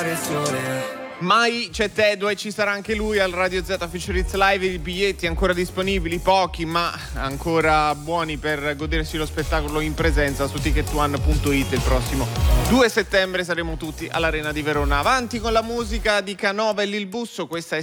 guardare il sole. Mai c'è Tedua e ci sarà anche lui al Radio Z Future Hits Live. I biglietti ancora disponibili, pochi ma ancora buoni per godersi lo spettacolo in presenza su ticketone.it. Il prossimo 2 settembre saremo tutti all'Arena di Verona. Avanti con la musica di Canova e Lil Busso, questa è